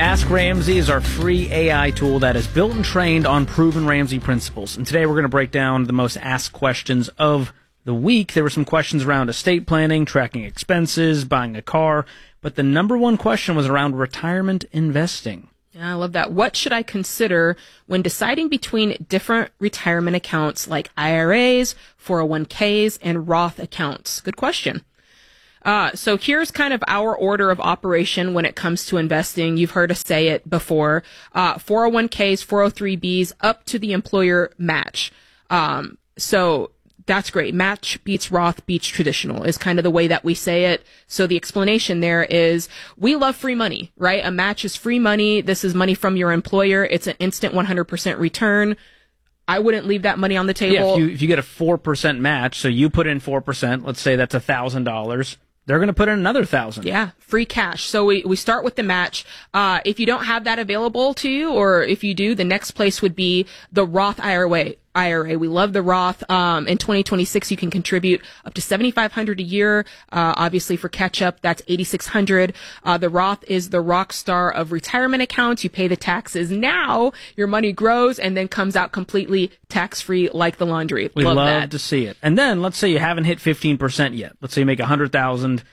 Ask Ramsey is our free AI tool that is built and trained on proven Ramsey principles. And today we're going to break down the most asked questions of the week. There were some questions around estate planning, tracking expenses, buying a car, but the number one question was around retirement investing. Yeah, I love that. What should I consider when deciding between different retirement accounts like IRAs, 401ks, and Roth accounts? Good question. So here's kind of our order of operation when it comes to investing. You've heard us say it before. 401ks, 403bs, up to the employer match. So that's great. Match beats Roth beats traditional is kind of the way that we say it. So the explanation there is we love free money, right? A match is free money. This is money from your employer. It's an instant 100% return. I wouldn't leave that money on the table. Yeah, if you get a 4% match, so you put in 4%, let's say that's $1,000. They're going to put in another $1,000. Yeah, free cash. So we start with the match. If you don't have that available to you, or if you do, the next place would be the Roth IRA. We love the Roth. In 2026, you can contribute up to $7,500 a year. Obviously for catch up, that's $8,600. The Roth is the rock star of retirement accounts. You pay the taxes now, your money grows and then comes out completely tax free like the laundry. We love that. to see it. And then let's say you haven't hit 15% yet. Let's say you make $100,000.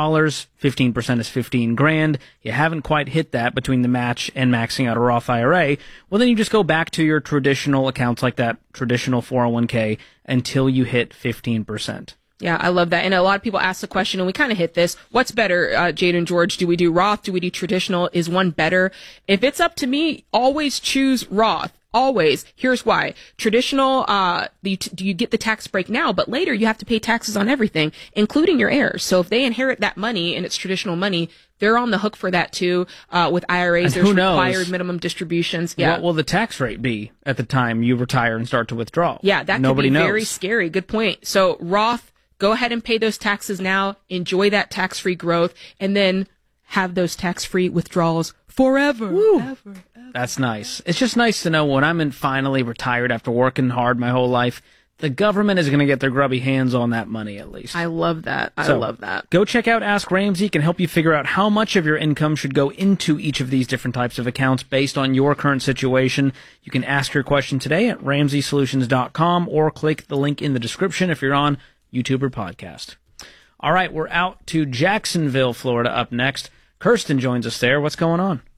15% is $15,000. You haven't quite hit that between the match and maxing out a Roth IRA. Well, then you just go back to your traditional accounts like that traditional 401k until you hit 15%. Yeah, I love that. And a lot of people ask the question, and we kind of hit this. What's better, Jade and George? Do we do Roth? Do we do traditional? Is one better? If it's up to me, always choose Roth. Always. Here's why. Traditional, you get the tax break now, but later you have to pay taxes on everything, including your heirs. So if they inherit that money and it's traditional money, they're on the hook for that too. With IRAs, there's required minimum distributions. Yeah. What will the tax rate be at the time you retire and start to withdraw? Yeah, that could be very scary. Good point. So Roth, go ahead and pay those taxes now, enjoy that tax-free growth, and then have those tax-free withdrawals forever. Ever. That's nice. It's just nice to know when I'm finally retired after working hard my whole life, the government is going to get their grubby hands on that money at least. I love that. I love that. Go check out Ask Ramsey. It can help you figure out how much of your income should go into each of these different types of accounts based on your current situation. You can ask your question today at RamseySolutions.com or click the link in the description if you're on YouTube or podcast. All right, we're out to Jacksonville, Florida up next. Kirsten joins us there. What's going on?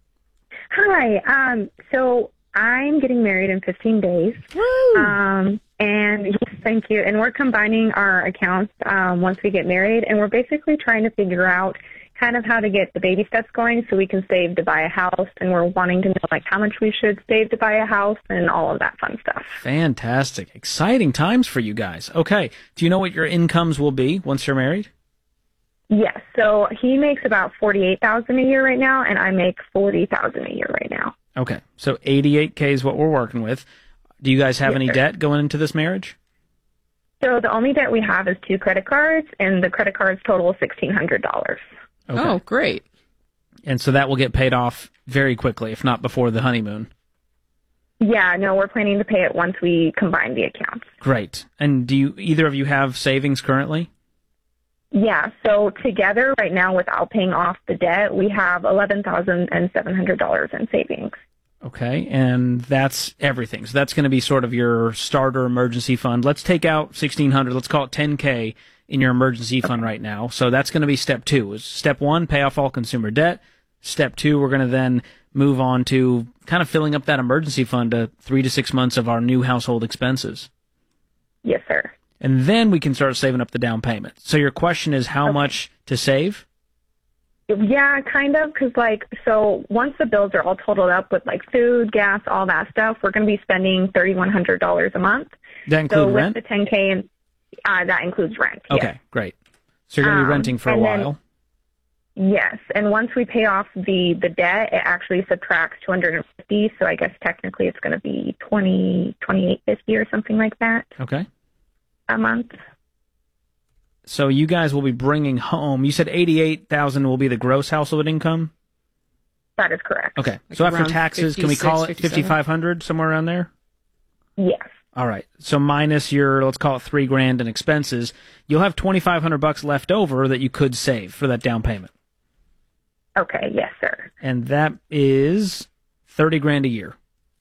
Hi. So I'm getting married in 15 days. Woo! And yes, thank you. And we're combining our accounts once we get married, and we're basically trying to figure out kind of how to get the baby steps going so we can save to buy a house. And we're wanting to know like how much we should save to buy a house and all of that fun stuff. Fantastic. Exciting times for you guys. Okay. Do you know what your incomes will be once you're married? Yes. So he makes about $48,000 a year right now, and I make $40,000 a year right now. Okay. So $88K is what we're working with. Do you guys have any debt going into this marriage? So the only debt we have is 2 credit cards, and the credit cards total $1,600. Okay. Oh, great. And so that will get paid off very quickly, if not before the honeymoon. Yeah, no, we're planning to pay it once we combine the accounts. Great. And do either of you have savings currently? Yeah, so together right now without paying off the debt, we have $11,700 in savings. Okay, and that's everything. So that's going to be sort of your starter emergency fund. Let's take out $1,600. Let's call it $10K in your emergency fund right now. So that's going to be step 2. Step 1, pay off all consumer debt. Step 2, we're going to then move on to kind of filling up that emergency fund to 3 to 6 months of our new household expenses. Yes, sir. And then we can start saving up the down payment. So your question is how much to save? Yeah, kind of, because, so once the bills are all totaled up with, food, gas, all that stuff, we're going to be spending $3,100 a month. That include rent? With the $10K, and that includes rent. Okay, yes. Great. So you're going to be renting for a while? Yes, and once we pay off the debt, it actually subtracts $250, so I guess technically it's going to be $28.50 or something like that. Okay. A month. So you guys will be bringing home, you said $88,000 will be the gross household income? That is correct. Okay. So after taxes, can we call it $5,500, somewhere around there? Yes. All right. So minus your, let's call it $3,000 in expenses, you'll have $2,500 left over that you could save for that down payment. Okay, yes, sir. And that is 30 grand a year.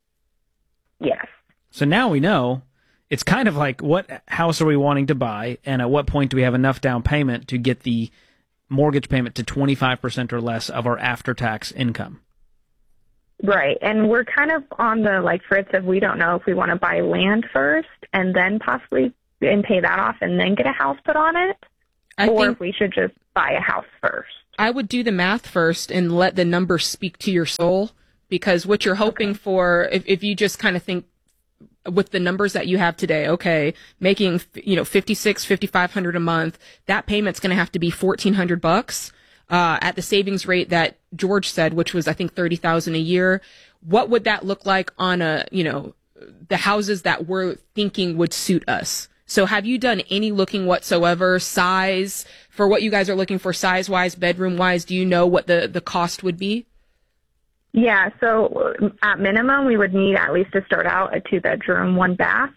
Yes. So now we know it's kind of like, what house are we wanting to buy, and at what point do we have enough down payment to get the mortgage payment to 25% or less of our after-tax income? Right. And we're kind of on the, like Fritz said, we don't know if we want to buy land first and then possibly and pay that off and then get a house put on it, or if we should just buy a house first. I would do the math first and let the numbers speak to your soul, because what you're hoping for, if you just kind of think with the numbers that you have today, okay, making, $5,500 a month, that payment's going to have to be $1,400 at the savings rate that George said, which was I think $30,000 a year. What would that look like on the houses that we're thinking would suit us? So have you done any looking whatsoever, size, for what you guys are looking for, size-wise, bedroom-wise? Do you know what the cost would be? Yeah, so at minimum, we would need at least to start out a 2-bedroom, 1 bath.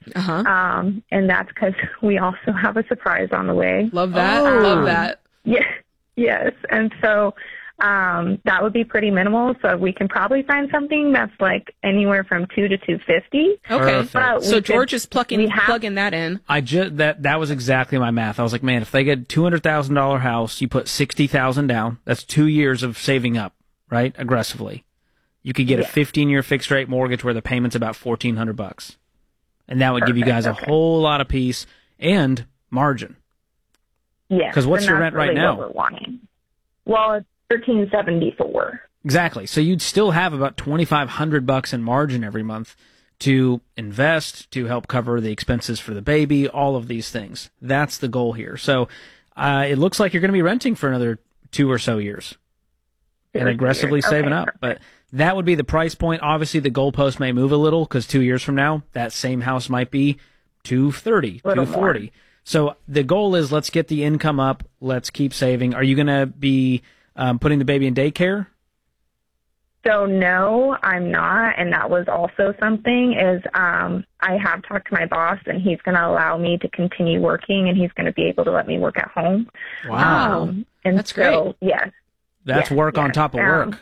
And that's because we also have a surprise on the way. Love that. Love that. Yeah, yes. And so that would be pretty minimal. So we can probably find something that's like anywhere from $200 to $250. Okay. But so George is plugging that in. That was exactly my math. I was like, man, if they get $200,000 house, you put $60,000 down. That's 2 years of saving up, right? Aggressively. You could get a 15-year fixed rate mortgage where the payment's about $1,400, and that would give you guys a whole lot of peace and margin. Yeah. Because what's your rent right now? What we're wanting. Well, it's $1,374. Exactly. So you'd still have about $2,500 in margin every month to invest, to help cover the expenses for the baby, all of these things. That's the goal here. So it looks like you're going to be renting for another 2 or so years and aggressively saving up. But that would be the price point. Obviously, the goalpost may move a little because 2 years from now, that same house might be $230, $240. So the goal is, let's get the income up. Let's keep saving. Are you going to be putting the baby in daycare? So no, I'm not. And that was also something is I have talked to my boss, and he's going to allow me to continue working, and he's going to be able to let me work at home. Wow. And that's great. Yes. That's work on top of work.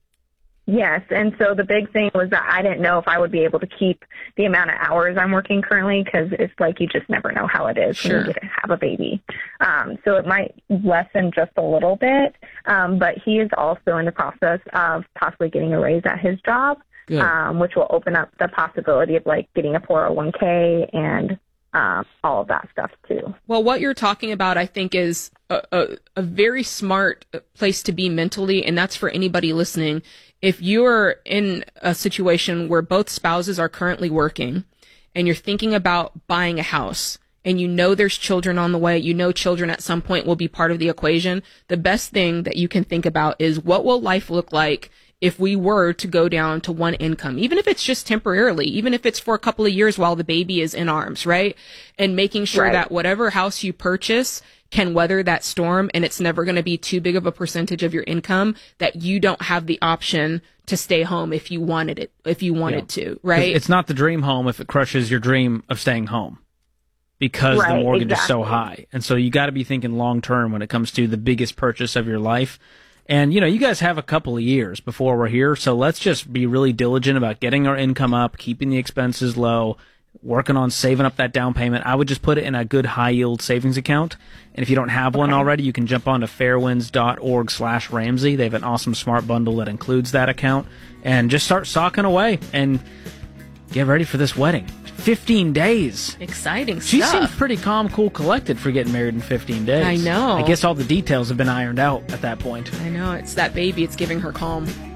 Yes, and so the big thing was that I didn't know if I would be able to keep the amount of hours I'm working currently, because it's like you just never know how it is when you have a baby. So it might lessen just a little bit, but he is also in the process of possibly getting a raise at his job, which will open up the possibility of like getting a 401k and all of that stuff too. Well, what you're talking about, I think, is a very smart place to be mentally, and that's for anybody listening. If you're in a situation where both spouses are currently working and you're thinking about buying a house and you know there's children on the way, you know children at some point will be part of the equation, the best thing that you can think about is, what will life look like if we were to go down to one income, even if it's just temporarily, even if it's for a couple of years while the baby is in arms, right? And making sure that whatever house you purchase can weather that storm, and it's never going to be too big of a percentage of your income that you don't have the option to stay home if you wanted to, right? It's not the dream home if it crushes your dream of staying home, because the mortgage is so high. And so you got to be thinking long term when it comes to the biggest purchase of your life. And, you guys have a couple of years before we're here, so let's just be really diligent about getting our income up, keeping the expenses low, working on saving up that down payment. I would just put it in a good high-yield savings account. And if you don't have one already, you can jump on to fairwinds.org/Ramsey. They have an awesome smart bundle that includes that account. And just start socking away and get ready for this wedding. 15 days. Exciting stuff. She seems pretty calm, cool, collected for getting married in 15 days. I know. I guess all the details have been ironed out at that point. I know. It's that baby. It's giving her calm.